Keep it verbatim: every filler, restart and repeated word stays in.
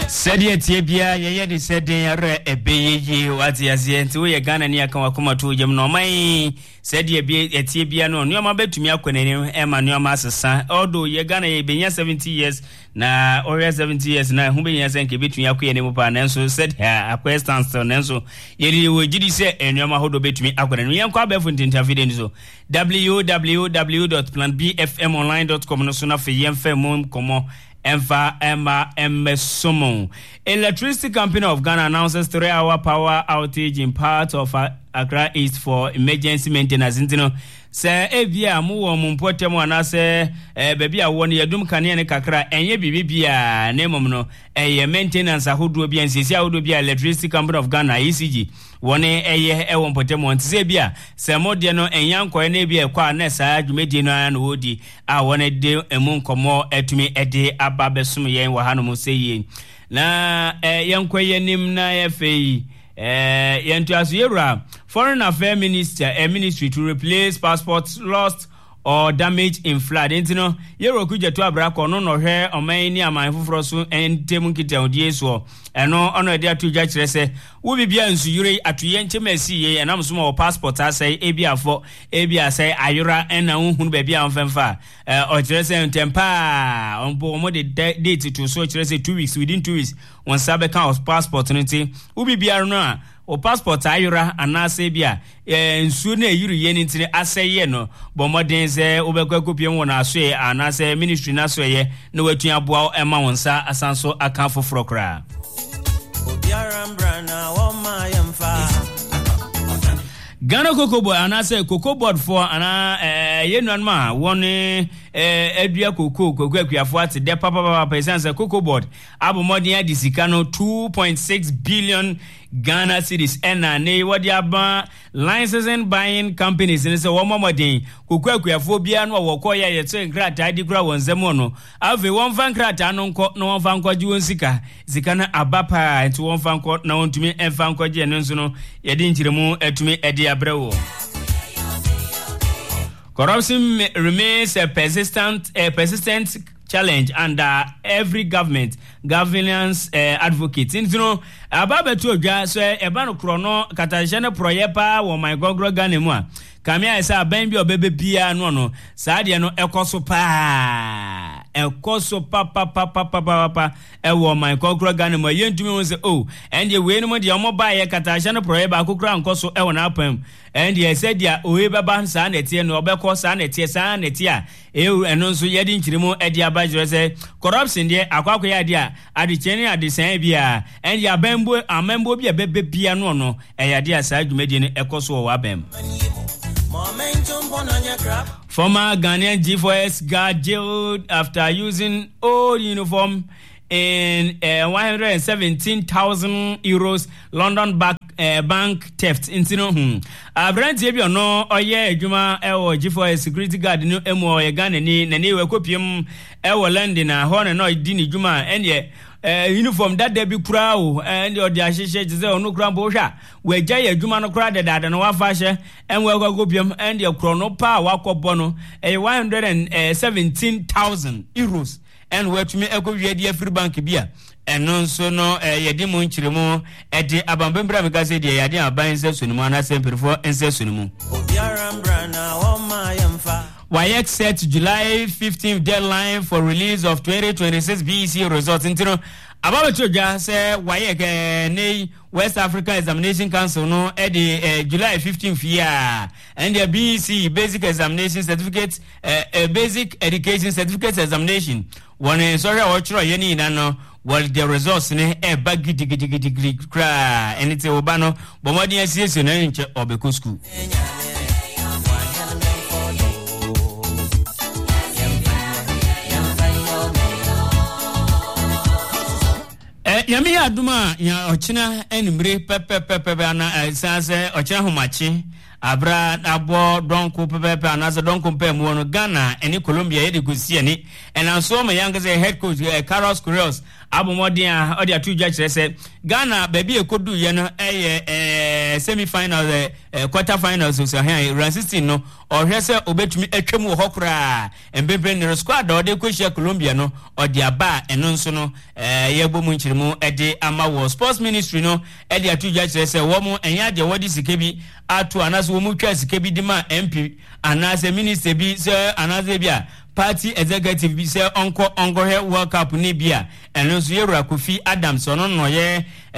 Said Tibia, ye said a baby, what is yet to a gun and Yakama to Jim no my said ye be a Tibia no, no, my bed to me, Emma, no master son, although ye gonna be seventy years na or seventy years now, whom be as and between Yaki and Mopan, and so said her a question stone, and so ye would say, and your mahodo bet me up and we are quite barefoot interfering so w w w dot plan b f m online dot com no sooner for yem fem como Emfa Emma Emmesomo. Electricity Company of Ghana announces three-hour power outage in part of Accra East for emergency maintenance. Intino say ebia mu wo mumpote mu anase baby a won yadum kane ne kakra enye bibibia na emom no eye maintenance ahodo bia nsisi ahodo bia Electricity Company of Ghana E C G wone eye e won pote mu ntse bia se modie no enyanko na bia kwa na sa adwumedi no an wodi a wone de emu nkomo etumi ede aba besum yen wa hanu sey na yanko yenim na yefei eh yentu asuyera Foreign Affairs Minister a ministry to replace passports lost or damaged in flood. Intino yero kuja to abrako no no hwe oman ni aman foforo so entem kita odie so eno ono dia to judge say wo bibia nsuyure atoye nchemasi ye enam so ma passport asai ebia fo ebia sai ayura ena hunhunu ba bia onfemfa eh o kire say ntempa onbo mo de date to so kire say two weeks within two weeks one sabe kan of passport nti wo bibia no a o passport ayura anase bia eh nsu na eyuru ye ntire aseye no bomoden se obekwakopi won aso e anase ministry na so ye na watu aboa ema wonsa asanso aka foforo kra Ghana Cocoa Board anase Cocoa Board for ana eh yenuan ma won eh edua cocoa cocoa akuafo ate de papa papa percent say Cocoa Board abomodin adisika no two point six billion Ghana cedis ena ne wodi aba licensing buying companies ne say womodin cocoa akuafo bia no wokoya ye tse nkrata di kura wonzemo no ave won fan nkrata no nko no won fan kwaji won sika sika na abapa enti won fan nko na wontumi enfan kwaji ene nso no ye di nchiremu etumi edi abrewo. Corruption remains a persistent a persistent challenge under every government governance uh, advocate. You know, ababa to oja so e ba no krono katajene proyepa wo my gogro Ghana mu a kamia esa ban bi obebe bia no no saa de no ekoso pa ekoso pa pa pa pa pa pa e wo my gogro Ghana mu yentumi won say oh and ye we no mo de omo ba ye katajene proyeba akokra nkoso e wona apam and ye said ya owe baba saa na tie no obekọ saa na tie saa na tie a e eno nso ye di nkirimo e di abajire say corruption de akwakọ ya di a ade cheni ade san bia and ya bambo amambo bia bebe bia no no e ya di asa adwumadi ne ekoso wo abam. Former Ghanaian G four S guard jailed after using old uniform in uh, one hundred seventeen thousand euros London bank uh, bank theft intino hmm abrante bi ono oye adwuma e wo G four S security guard no emu oye Ghana ni na ne we kopiem e wo London na ho na no di ni dwuma ene eh uniform that dey be kura o and odi ahyehe je onu kura bo hwa we gya ya adwuma no kura de dada no wa fa hye en we kopiem and the kura no pa wa kobo no e one hundred seventeen thousand euros and we to me ekowie de free bank bia eno nso no yede mu nkyiremu ede abambembra me gase de yade aban se sunmu ana semperfo ense sunmu W A E C set July fifteenth deadline for release of twenty twenty-six B E C results. Intino about to say W A E C ne West Africa Examination Council no at the July fifteenth year and the B E C Basic Examination Certificate uh, Basic Education Certificate Examination. One is sorry or yeni nano. Well, the results ne e bagi digi digi digi cry and it's a obano bomodi association in Obeku school. Yami aduma ya ochina enimre pepe pepe ana sanse ochina homachi abra abo donko pepe ana se donko pe mu no Ghana eni Colombia yedi kusi ani and so my young say head coach uh, Carlos Correos abomodin a odi atu judge say Ghana baby ekodu ye no eye eh eh, semi-finals eh, eh, quarter finals so here round sixteen no ohwe se obetumi atwam wo hokra embembe ne squad o de kwehia Colombia no o de aba eno nso no eh yebo mu nchirimu e de ama wo sports ministry no e de atujwa kire se wo mu enya de wodi sikebi atu anaso wo mu twa sikebi di ma M P anase minister bi se anase bia party executive bi se onko onko he World Cup ni bia eno nso Yewura Kofi Adams ono no ye